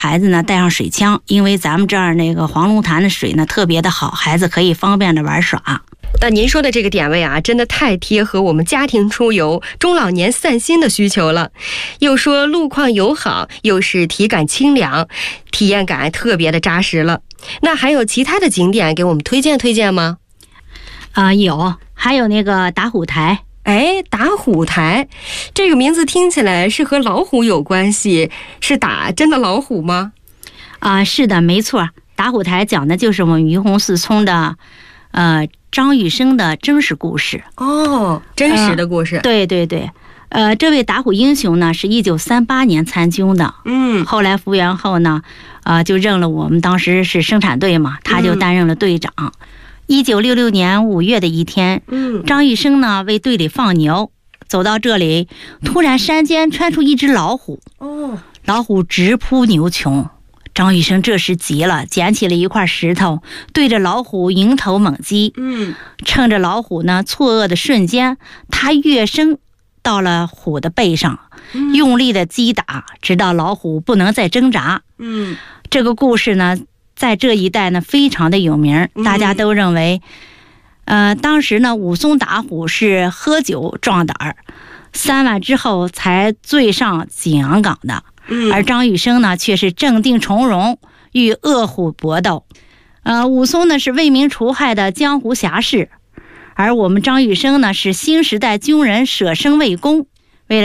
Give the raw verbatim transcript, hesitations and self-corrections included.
孩子呢带上水枪，因为咱们这儿那个黄龙潭的水呢特别的好，孩子可以方便的玩耍。 那您说的这个点位啊，真的太贴合我们家庭出游、中老年散心的需求了。又说路况友好，又是体感清凉，体验感特别的扎实了。那还有其他的景点给我们推荐推荐吗？ 啊、呃，有，还有那个打虎台。 哎，打虎台，这个名字听起来是和老虎有关系，是打真的老虎吗？ 啊、呃，是的，没错。打虎台讲的就是我们于洪四村的，呃。张玉生的真实故事哦，真实的故事、呃、 对对对，呃，这位打虎英雄呢是一九三八年参军的， 嗯， 后来复员后呢，呃，就任了我们当时是生产队嘛，他就担任了队长。一九六六年五月的一天， 嗯， 张玉生呢为队里放牛，走到这里，突然山间窜出一只老虎， 哦， 老虎直扑牛群。张玉生这时急了，捡起了一块石头，对着老虎迎头猛击。 嗯， 趁着老虎呢错愕的瞬间，他跃升到了虎的背上， 嗯、 用力的击打，直到老虎不能再挣扎。 嗯， 这个故事呢，在这一带呢非常的有名，大家都认为，嗯、呃，当时呢武松打虎是喝酒壮胆儿，三晚之后才醉上景阳冈的。而张玉生呢，却是镇定从容，与恶虎搏斗。呃，武松呢是为民除害的江湖侠士，而我们张玉生呢是新时代军人舍生为公。